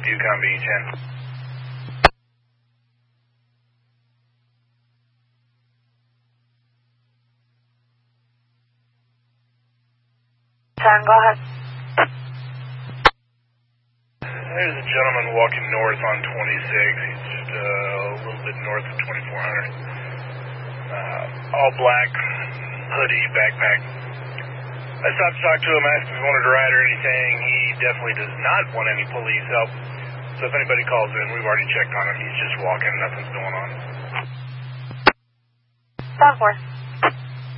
Yukon Beach, and Go ahead. There's a gentleman walking north on 26. He's just a little bit north of 2400. All black, hoodie, backpack. I stopped to talk to him, asked if he wanted to ride or anything. He definitely does not want any police help. So if anybody calls in, we've already checked on him. He's just walking, nothing's going on. 4-4.